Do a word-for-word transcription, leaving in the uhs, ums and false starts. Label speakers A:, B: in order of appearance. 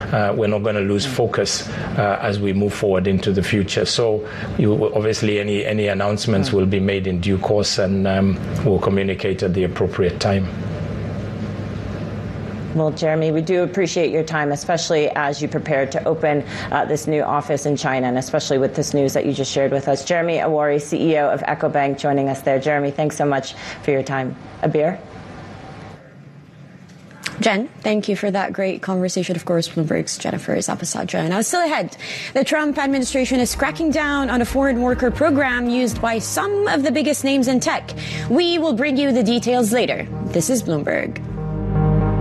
A: uh, we're not going to lose focus uh, as we move forward into the future. So you, obviously any, any announcements will be made in due course, and um, we'll communicate at the appropriate time.
B: Well, Jeremy, we do appreciate your time, especially as you prepare to open uh, this new office in China, and especially with this news that you just shared with us. Jeremy Awori, C E O of Ecobank, joining us there. Jeremy, thanks so much for your time. Abir?
C: Jen, thank you for that great conversation. Of course, Bloomberg's Jennifer Zapasadja. Now, still ahead, the Trump administration is cracking down on a foreign worker program used by some of the biggest names in tech. We will bring you the details later. This is Bloomberg.